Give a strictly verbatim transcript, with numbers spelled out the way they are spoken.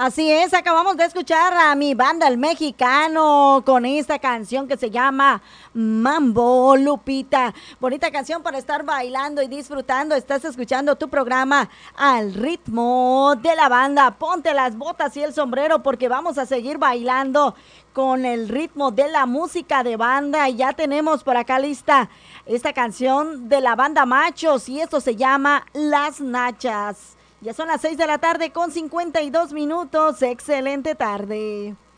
Así es, acabamos de escuchar a mi banda El Mexicano con esta canción que se llama Mambo, Lupita. Bonita canción para estar bailando y disfrutando. Estás escuchando tu programa al ritmo de la banda. Ponte las botas y el sombrero porque vamos a seguir bailando con el ritmo de la música de banda. Y ya tenemos por acá lista esta canción de la banda Machos y esto se llama Las Nachas. Ya son las seis de la tarde con cincuenta y dos minutos. Excelente tarde.